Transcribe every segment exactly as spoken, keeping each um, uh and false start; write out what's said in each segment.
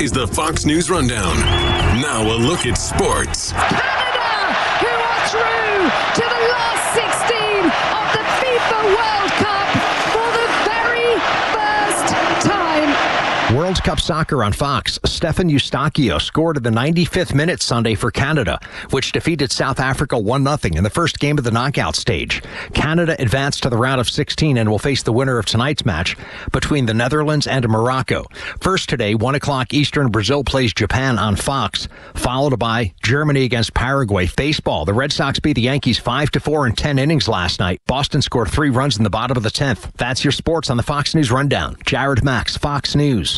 is the Fox News Rundown. Now a look at sports. Canada, who are through to the last sixteen of the FIFA World Cup for the very first time. World Cup Soccer on Fox. Stefan Eustáquio scored in the ninety-fifth minute Sunday for Canada, which defeated South Africa one nothing in the first game of the knockout stage. Canada advanced to the round of sixteen and will face the winner of tonight's match between the Netherlands and Morocco. First today, one o'clock Eastern, Brazil plays Japan on Fox, followed by Germany against Paraguay. Baseball, the Red Sox beat the Yankees five to four in ten innings last night. Boston scored three runs in the bottom of the tenth. That's your sports on the Fox News Rundown. Jared Max, Fox News.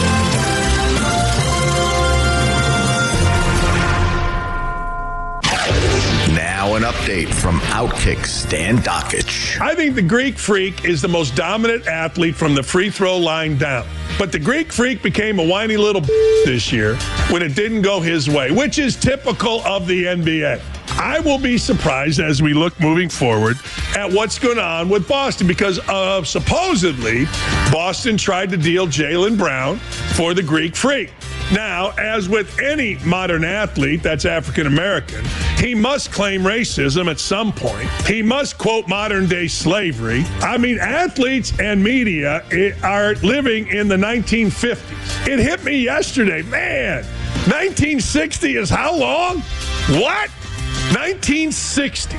Now an update from Outkick Stan Dockich. I think the Greek Freak is the most dominant athlete from the free throw line down. But the Greek Freak became a whiny little this year when it didn't go his way, which is typical of the N B A. I will be surprised as we look moving forward at what's going on with Boston because uh, supposedly Boston tried to deal Jaylen Brown for the Greek Freak. Now, as with any modern athlete that's African-American, he must claim racism at some point. He must quote modern-day slavery. I mean, athletes and media are living in the nineteen fifties. It hit me yesterday. Man, nineteen sixty is how long? What? nineteen sixty.